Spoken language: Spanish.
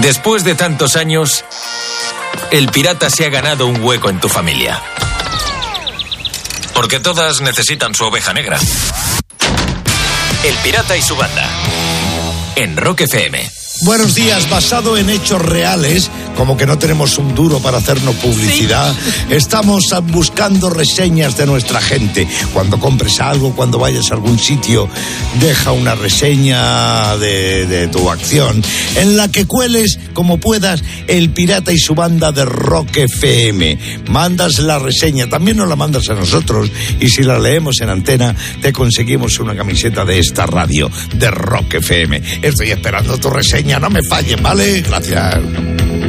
Después de tantos años, el pirata se ha ganado un hueco en tu familia. Porque todas necesitan su oveja negra. El pirata y su banda. En Rock FM. Buenos días, basado en hechos reales, como que no tenemos un duro para hacernos publicidad, estamos buscando reseñas de nuestra gente. Cuando compres algo, cuando vayas a algún sitio, deja una reseña de tu acción, en la que cueles, como puedas, el pirata y su banda de Rock FM. Mandas la reseña, también nos la mandas a nosotros, y si la leemos en antena, te conseguimos una camiseta de esta radio, de Rock FM. Estoy esperando tu reseña. No me fallen, ¿vale? Gracias.